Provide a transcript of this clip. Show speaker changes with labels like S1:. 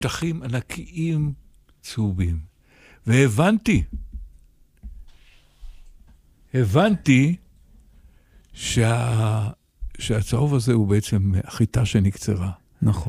S1: שטחים ענקיים צהובים. והבנתי שהצהוב הזה הוא בעצם החיטה שנקצרה.
S2: נכון.